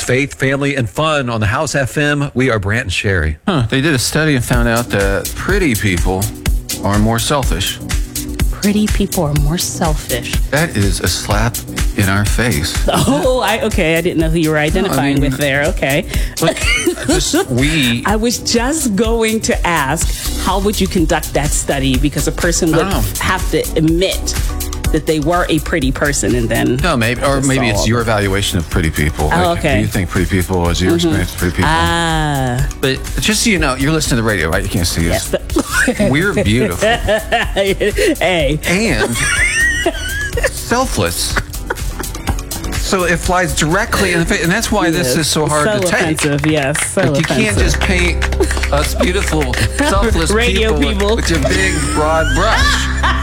faith, family, and fun on the House FM. We are Brant and Sherry. They did a study and found out that pretty people are more selfish. Pretty people are more selfish. That is a slap in our face. Oh, I didn't know who you were identifying with there. Okay. But I was just going to ask, how would you conduct that study? Because a person would have to admit that they were a pretty person, and then maybe it's your evaluation of pretty people. Oh, okay. Do you think pretty people was your experience with pretty people? But just so you know, you're listening to the radio, right? You can't see us. We're beautiful. Hey. And selfless. So it flies directly in the face, and that's why this is so hard to take. Offensive, yes, so like you can't just paint us beautiful, selfless radio people with your big, broad brush.